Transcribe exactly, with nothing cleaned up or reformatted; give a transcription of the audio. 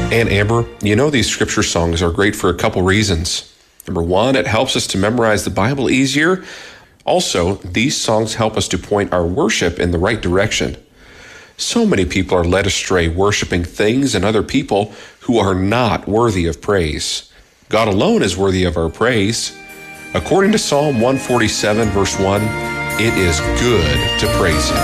And Amber, you know these scripture songs are great for a couple reasons. Number one, it helps us to memorize the Bible easier. Also, these songs help us to point our worship in the right direction. So many people are led astray worshiping things and other people who are not worthy of praise. God alone is worthy of our praise. According to Psalm one forty-seven, verse one, it is good to praise Him.